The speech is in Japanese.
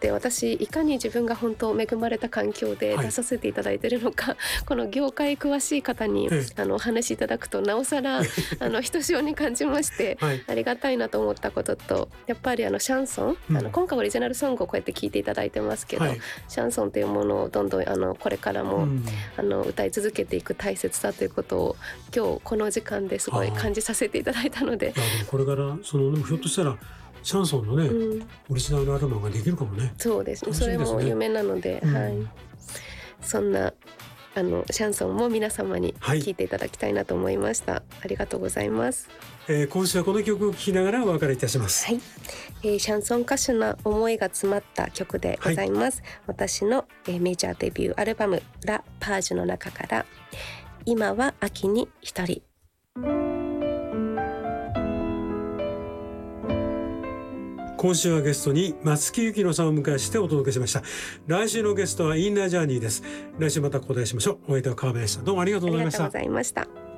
って私いかに自分が本当恵まれた環境で出させていただいているのか、この業界詳しい方にお話しいただくとなおさらひとしおに感じまして、ありがたいなと思ったことと、やっぱりシャンソン、今回オリジナルソングをこうやって聴いていただいてますけど、シャンソンというものをどんどんこれからも、歌い続けていく大切さということを今日この時間ですごい感じさせていただいたので、 これからひょっとしたらシャンソンのね、オリジナルアルバムができるかもね。 そうですね、それも夢なので、そんなシャンソンも皆様に聴いていただきたいなと思いました。ありがとうございます。 今週はこの曲を聴きながらお別れいたします。 シャンソン歌手の思いが詰まった曲でございます。私の、メジャーデビューアルバムラ・パージュの中から今は秋に一人。 今週はゲストに松木由紀乃さんをお迎えしてお届けしました。来週のゲストはインナージャーニーです。来週またお答えしましょう。お相手は川辺でした。どうもありがとうございました。 ありがとうございました。